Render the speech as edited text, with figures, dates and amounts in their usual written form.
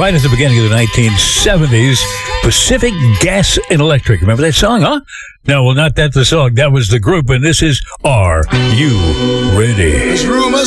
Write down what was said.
right at the beginning of the 1970s, Pacific Gas and Electric. Remember that song, huh? No, well, not that the song. That was the group, and this is Are You Ready? There's rumors